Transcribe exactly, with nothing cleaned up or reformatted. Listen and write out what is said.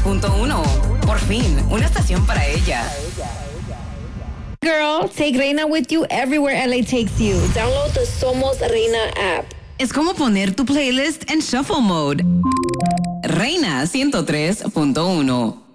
punto uno. Por fin, una estación para ella. Girl, take Reina with you everywhere L A takes you. Download the Somos Reina app. Es como poner tu playlist en shuffle mode. Reina ciento tres punto uno.